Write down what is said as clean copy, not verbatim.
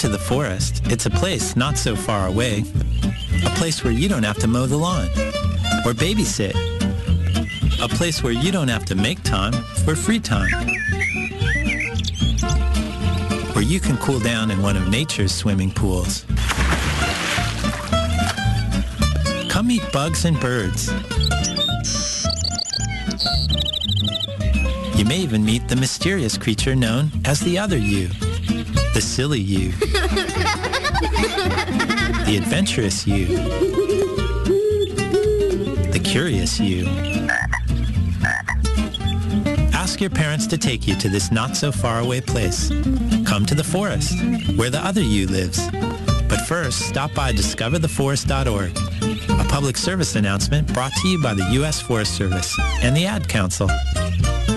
to the forest. It's a place not so far away. A place where you don't have to mow the lawn or babysit. A place where you don't have to make time for free time. Where you can cool down in one of nature's swimming pools. Come meet bugs and birds. You may even meet the mysterious creature known as the other you. The silly you. The adventurous you. The curious you. Ask your parents to take you to this not-so-far-away place. Come to the forest, where the other you lives. But first, stop by discovertheforest.org, a public service announcement brought to you by the U.S. Forest Service and the Ad Council.